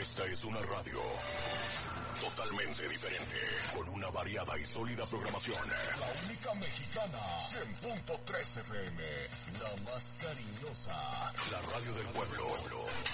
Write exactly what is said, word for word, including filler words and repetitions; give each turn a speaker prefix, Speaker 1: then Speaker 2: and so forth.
Speaker 1: Esta es una radio totalmente diferente, con una variada y sólida programación. La única mexicana, cien punto tres F M, la más cariñosa, la radio del pueblo.